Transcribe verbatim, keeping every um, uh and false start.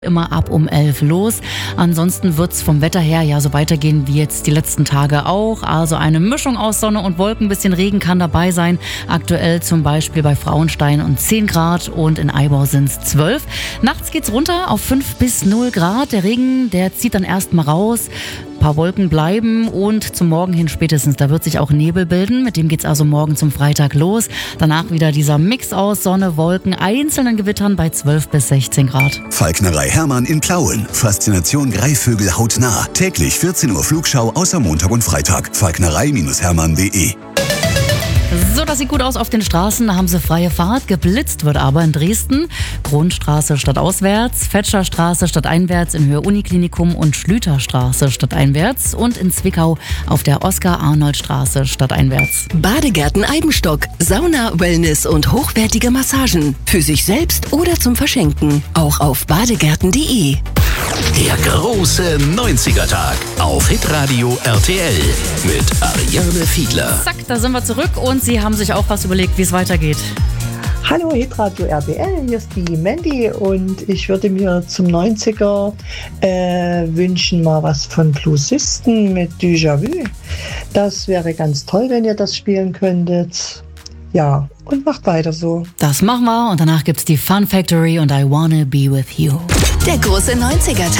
Immer ab um elf los. Ansonsten wird es vom Wetter her ja so weitergehen wie jetzt die letzten Tage auch. Also eine Mischung aus Sonne und Wolken, ein bisschen Regen kann dabei sein. Aktuell zum Beispiel bei Frauenstein und zehn Grad und in Eibau sind es zwölf. Nachts geht's runter auf fünf bis null Grad. Der Regen, der zieht dann erstmal raus. Ein paar Wolken bleiben und zum Morgen hin spätestens, da wird sich auch Nebel bilden. Mit dem geht's also morgen zum Freitag los. Danach wieder dieser Mix aus Sonne, Wolken, einzelnen Gewittern bei zwölf bis sechzehn Grad. Falknerei Hermann in Plauen. Faszination Greifvögel hautnah. Täglich vierzehn Uhr Flugschau außer Montag und Freitag. falknerei Hermann punkt de. So, das sieht gut aus auf den Straßen, da haben sie freie Fahrt. Geblitzt wird aber in Dresden. Grundstraße stadtauswärts, Fetscherstraße stadteinwärts in Höhe Uniklinikum und Schlüterstraße stadteinwärts und in Zwickau auf der Oskar-Arnold-Straße stadteinwärts. Badegärten Eibenstock, Sauna, Wellness und hochwertige Massagen. Für sich selbst oder zum Verschenken. Auch auf badegärten punkt de. Der große neunziger-Tag auf Hitradio R T L mit Ariane Fiedler. Zack, da sind wir zurück und Sie haben sich auch was überlegt, wie es weitergeht. Hallo Hitradio R T L, hier ist die Mandy und ich würde mir zum neunziger äh, wünschen mal was von Bluesisten mit Déjà-vu. Das wäre ganz toll, wenn ihr das spielen könntet. Ja, und macht weiter so. Das machen wir und danach gibt's die Fun Factory und I Wanna Be With You. Der große neunziger-Tag.